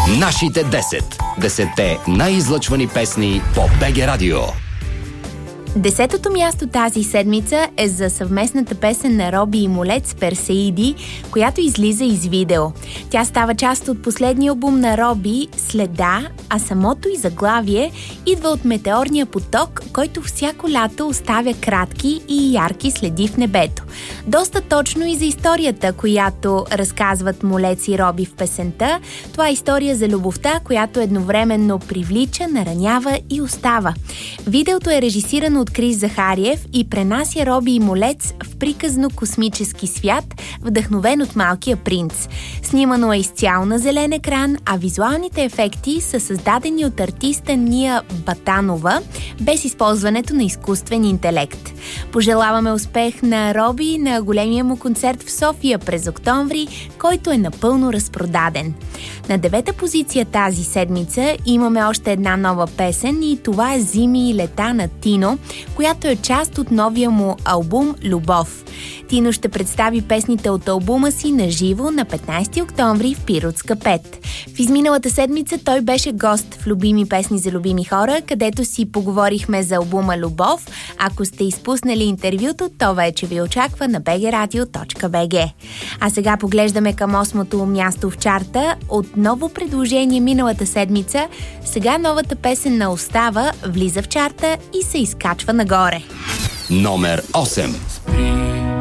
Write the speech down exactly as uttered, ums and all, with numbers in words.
Нашите десет. Десетте най-излъчвани песни по БГ Радио. Десетото място тази седмица е за съвместната песен на Роби и Молец Персеиди, която излиза из видео. Тя става част от последния албум на Роби "Следа", а самото и заглавие идва от метеорния поток, който всяко лято оставя кратки и ярки следи в небето. Доста точно и за историята, която разказват Молец и Роби в песента. Това е история за любовта, която едновременно привлича, наранява и остава. Видеото е режисирано от Крис Захариев и пренася Роби и Молец в приказно космически свят, вдъхновен от Малкия принц. Снимано е изцяло на зелен екран, а визуалните ефекти са създадени от артиста Ния Батанова, без използването на изкуствен интелект. Пожелаваме успех на Роби на големия му концерт в София през октомври, който е напълно разпродаден. На девета позиция тази седмица имаме още една нова песен и това е "Зими и лета" на Тино, която е част от новия му албум "Любов". Тино ще представи песните от албума си на живо на петнайсети октомври в Пиротска пет. В изминалата седмица той беше гост в "Любими песни за любими хора", където си поговорихме за албума "Любов". Ако сте изпуснали интервюто, то вече ви очаква на би джи радио точка би джи. А сега поглеждаме към осмото място в чарта. От ново предложение миналата седмица, сега новата песен на Остава влиза в чарта и се изкачва нагоре. Номер осем.